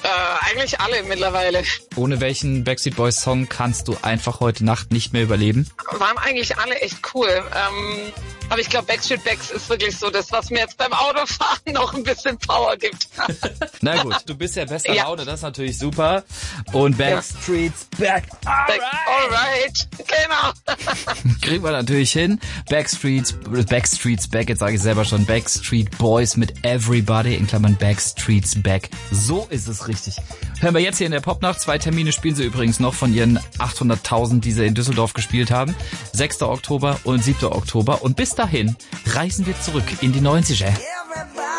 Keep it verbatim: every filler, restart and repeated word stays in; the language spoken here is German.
Äh, eigentlich alle mittlerweile. Ohne welchen Backstreet Boys Song kannst du einfach heute Nacht nicht mehr überleben? Waren eigentlich alle echt cool. Ähm, aber ich glaube, Backstreet Backs ist wirklich so das, was mir jetzt beim Autofahren noch ein bisschen Power gibt. Na gut, du bist ja bester Ja. Laune, das ist natürlich super. Und Backstreet's Back. Back, alright, genau. Kriegen wir natürlich hin. Backstreet's, Backstreet's Back, jetzt sage ich selber schon, Backstreet Boys mit Everybody, in Klammern Backstreet's Back. So ist es richtig. Hören wir jetzt hier in der Popnacht. Zwei Termine spielen sie übrigens noch von ihren achthunderttausend, die sie in Düsseldorf gespielt haben. sechster Oktober und siebter Oktober. Und bis dahin reisen wir zurück in die neunziger.